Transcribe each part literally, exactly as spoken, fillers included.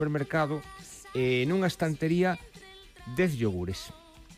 supermercado eh, nunha estantería dez yogures.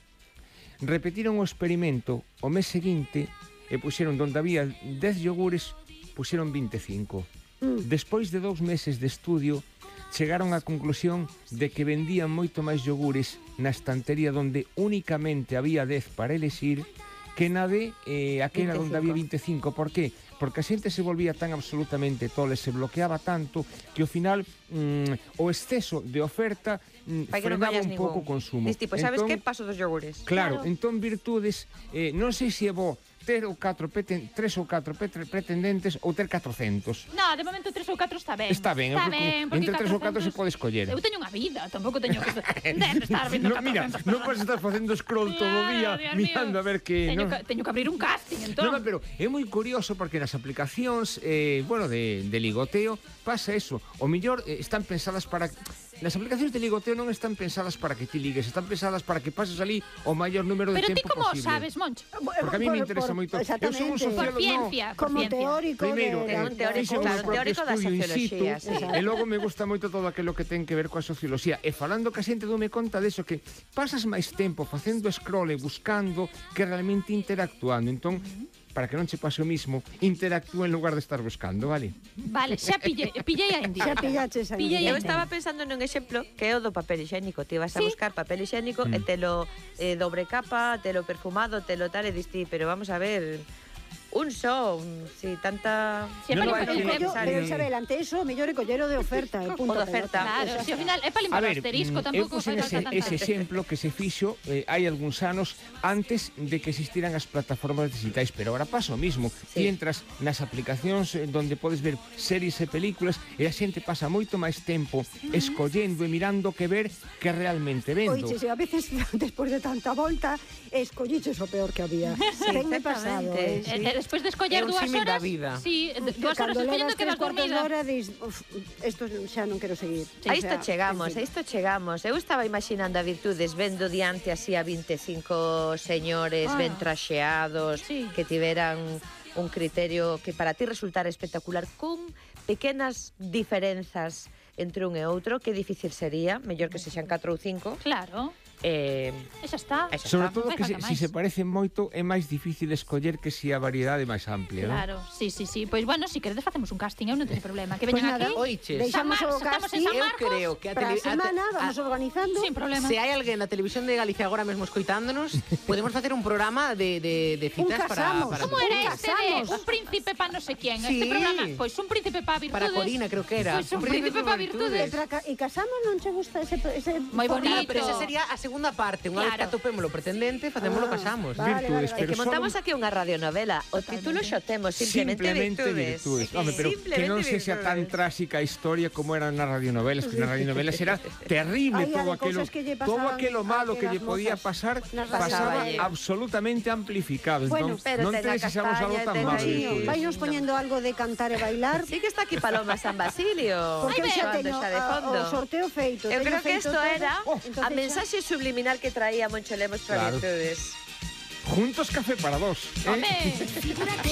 Repetiron o experimento o mes seguinte e puxeron donde había dez yogures, puxeron vinte e cinco. Mm. Despois de dous meses de estudio, chegaron á conclusión de que vendían moito máis yogures na estantería donde únicamente había dez para elexir que na de eh, aquela onde había vinte e cinco. Por qué? Porque a xente se volvía tan absolutamente tole, se bloqueaba tanto que ao final mm, o exceso de oferta mm, frenaba un pouco o consumo. Dis tipo, sabes que? Paso dos yogures. Claro, claro. Entón virtudes, eh, non sei se é bo ter ou catro tres ou catro pretendentes ou ter catrocentos. No, de momento tres ou catro está ben. Está ben, está ben, entre tres ou catro se pode escoller. Eu teño unha vida, tampouco teño que estar vendo no, mira, non podes estar facendo scroll todo o día mirando a ver que... Teño, no? que, teño que abrir un casting, entón. No, no, pero é moi curioso porque nas aplicacións, eh, bueno, de, de ligoteo, pasa eso. O mellor eh, están pensadas para... Nas aplicacións de ligoteo non están pensadas para que ti ligues, están pensadas para que pases ali o maior número de pero tempo posible. Pero ti como sabes, Moncho? Porque a mí me interesa moito. Eu son un sociólogo, por ciencia, no, como teórico, primeiro, de, un teórico, claro, teórico da socioloxía, sí. E logo me gusta moito todo aquilo que ten que ver coa socioloxía. E falando que a xente dome conta deso, que pasas máis tempo facendo scroll e buscando que realmente interactuando. Entón, para que non che pase o mismo, interactúa en lugar de estar buscando, vale? Vale, xa pillei, pillei a India. Xa pillaches a India. Eu estaba pensando nun exemplo que é o do papel higiénico. Ti vas a ¿Sí? buscar papel higiénico mm. e telo eh, dobre capa, telo perfumado, telo tal, e diste, pero vamos a ver... Un só, un, si tanta... Si, no, no, no, Pero, pero, Isabel, ante eso, mellor é collero de oferta. E punto o de oferta. Claro, si ao final é para limpar o asterisco, tampouco fai falta tanta. Ese exemplo que se fixo eh, hai algúns anos antes de que existiran as plataformas digitais, pero agora pasa o mismo. Sí. Ti entras nas aplicacións eh, donde podes ver series e películas e a xente pasa moito máis tempo escollendo e mirando que ver que realmente vendo. Oiche, se a veces, despois de tanta volta, escolliches o peor que había. Sí, ten pasado. Eh, sí. E despois de escoller dúas horas, sí, dúas horas escollendo quedas dormida. Hora, dis, uf, esto xa non quero seguir. Sí, a isto chegamos, a isto chegamos. Eu estaba imaginando a Virtudes vendo diante así a vinte e cinco señores ah, ben traxeados, sí, que tiveran un criterio que para ti resultara espectacular, con pequenas diferenzas entre un e outro. Que difícil sería, mellor que sexan catro ou cinco. Claro. Eh, e xa está. E xa Sobre está. todo que se, si se parecen moito é máis difícil escoller que si a variedade máis amplia, claro, ¿no? sí, sí, sí. Pois bueno, si queredes facemos un casting, eu non teño problema. Que veñan pues aquí. Oiches, deixamos o casting. Eu creo que a para a tele... semana vamos a... organizando. Sin problema. Se hai alguén na televisión de Galicia agora mesmo escoitándonos, podemos facer un programa de, de, de citas para, para... Como era este de un príncipe pa non sei quién? Sí. Este programa, pois un príncipe pa virtudes. Para Corina, creo que era. Pois un príncipe pa virtudes. E casamos, non che gusta ese... ese moi bonito. Claro, pero esa sería a segunda parte. Unha vez que atopémolo pretendente, facémolo, ah, casamos. Vale, Virtudes, vale, vale. É que montamos aquí unha radionovela. O título xa temos, simplemente, simplemente virtudes. virtudes. Home, pero Simplemente que non sexa tan virtudes. tráxica a historia como eran nas radionovelas, que nas radionovelas era terrible. Ay, todo hay aquilo, cosas que lle todo pasaban aquilo malo a que lle aquelas podía mozas pasar nas pasaba radionovelas. absolutamente amplificado. Bueno, Entón, pero non ten te a desexamos algo castaña, tan ten malo. aí- Virtudes. Vainos poñendo algo de cantar e bailar. Sí que está aquí Paloma San Basilio. Porque Ai, xa ben, teño xa de fondo. a, o sorteo feito. Eu teño creo que feito isto todo. era Oh, a entonces mensaxe subliminal que traía Moncho Lemos para Claro. Virtudes. Juntos café para dos. ¿eh? Home.